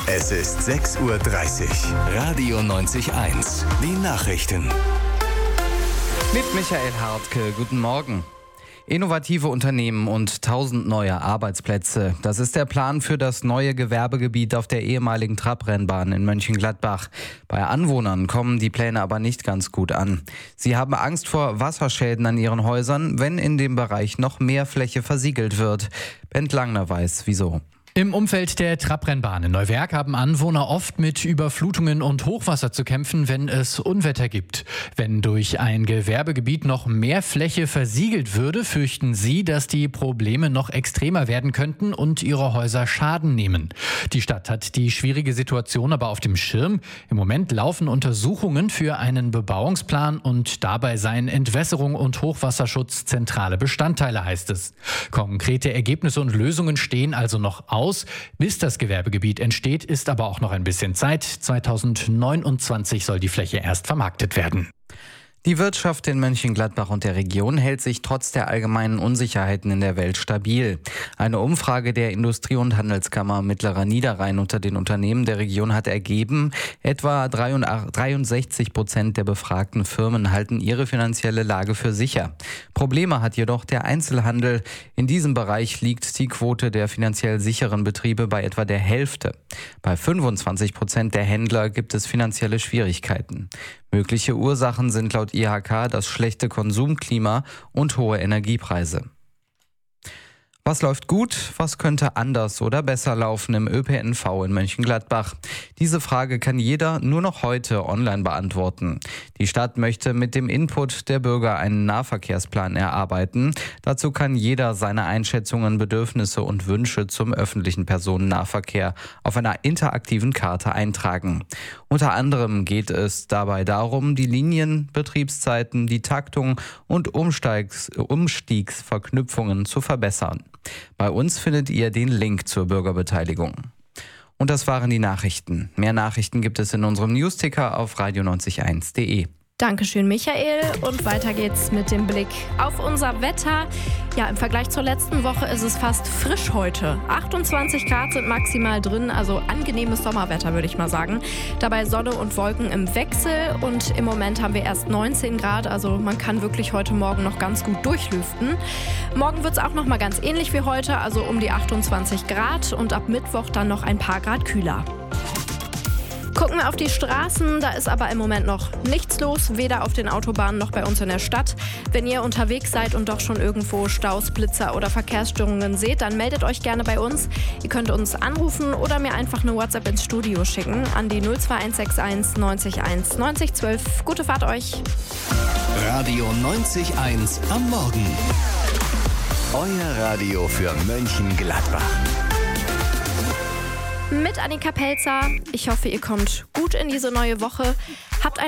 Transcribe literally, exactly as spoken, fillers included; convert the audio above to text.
Es ist sechs Uhr dreißig. Radio neunzig Komma eins. Die Nachrichten. Mit Michael Hartke, guten Morgen. Innovative Unternehmen und tausend neue Arbeitsplätze. Das ist der Plan für das neue Gewerbegebiet auf der ehemaligen Trabrennbahn in Mönchengladbach. Bei Anwohnern kommen die Pläne aber nicht ganz gut an. Sie haben Angst vor Wasserschäden an ihren Häusern, wenn in dem Bereich noch mehr Fläche versiegelt wird. Bent Langner weiß, wieso. Im Umfeld der Trabrennbahn in Neuwerk haben Anwohner oft mit Überflutungen und Hochwasser zu kämpfen, wenn es Unwetter gibt. Wenn durch ein Gewerbegebiet noch mehr Fläche versiegelt würde, fürchten sie, dass die Probleme noch extremer werden könnten und ihre Häuser Schaden nehmen. Die Stadt hat die schwierige Situation aber auf dem Schirm. Im Moment laufen Untersuchungen für einen Bebauungsplan und dabei seien Entwässerung und Hochwasserschutz zentrale Bestandteile, heißt es. Konkrete Ergebnisse und Lösungen stehen also noch aus. Bis das Gewerbegebiet entsteht, ist aber auch noch ein bisschen Zeit. zweitausendneunundzwanzig soll die Fläche erst vermarktet werden. Die Wirtschaft in Mönchengladbach und der Region hält sich trotz der allgemeinen Unsicherheiten in der Welt stabil. Eine Umfrage der Industrie- und Handelskammer Mittlerer Niederrhein unter den Unternehmen der Region hat ergeben, etwa dreiundsechzig Prozent der befragten Firmen halten ihre finanzielle Lage für sicher. Probleme hat jedoch der Einzelhandel. In diesem Bereich liegt die Quote der finanziell sicheren Betriebe bei etwa der Hälfte. Bei fünfundzwanzig Prozent der Händler gibt es finanzielle Schwierigkeiten. Mögliche Ursachen sind laut I H K das schlechte Konsumklima und hohe Energiepreise. Was läuft gut? Was könnte anders oder besser laufen im Ö P N V in Mönchengladbach? Diese Frage kann jeder nur noch heute online beantworten. Die Stadt möchte mit dem Input der Bürger einen Nahverkehrsplan erarbeiten. Dazu kann jeder seine Einschätzungen, Bedürfnisse und Wünsche zum öffentlichen Personennahverkehr auf einer interaktiven Karte eintragen. Unter anderem geht es dabei darum, die Linien, Betriebszeiten, die Taktung und Umsteigs- Umstiegsverknüpfungen zu verbessern. Bei uns findet ihr den Link zur Bürgerbeteiligung. Und das waren die Nachrichten. Mehr Nachrichten gibt es in unserem Newsticker auf radio neunzig Komma eins punkt de. Dankeschön, Michael. Und weiter geht's mit dem Blick auf unser Wetter. Ja, im Vergleich zur letzten Woche ist es fast frisch heute. achtundzwanzig Grad sind maximal drin, also angenehmes Sommerwetter, würde ich mal sagen. Dabei Sonne und Wolken im Wechsel und im Moment haben wir erst neunzehn Grad, also man kann wirklich heute Morgen noch ganz gut durchlüften. Morgen wird's auch noch mal ganz ähnlich wie heute, also um die achtundzwanzig Grad und ab Mittwoch dann noch ein paar Grad kühler. Gucken wir auf die Straßen, da ist aber im Moment noch nichts los, weder auf den Autobahnen noch bei uns in der Stadt. Wenn ihr unterwegs seid und doch schon irgendwo Staus, Blitzer oder Verkehrsstörungen seht, dann meldet euch gerne bei uns. Ihr könnt uns anrufen oder mir einfach eine WhatsApp ins Studio schicken an die null zwei eins sechs eins neunzig eins neunzig zwölf. Gute Fahrt euch! Radio neunzig Komma eins am Morgen. Euer Radio für Mönchengladbach. Mit Annika Pelzer. Ich hoffe, ihr kommt gut in diese neue Woche. Habt ein